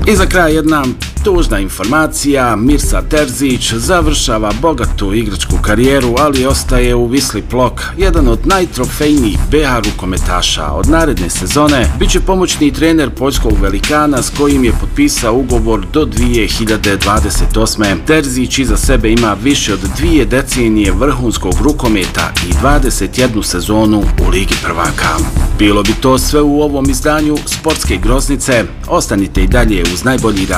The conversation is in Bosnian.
I za kraj jedna tužna informacija, Mirsa Terzić završava bogatu igračku karijeru, ali ostaje u Wisli Plock, jedan od najtrofejnijih BH rukometaša. Od naredne sezone biće pomoćni trener poljskog velikana s kojim je potpisao ugovor do 2028. Terzić iza sebe ima više od 2 decenije vrhunskog rukometa i 21 sezonu u Ligi prvaka. Bilo bi to sve u ovom izdanju Sportske groznice. Ostanite i dalje uz najbolji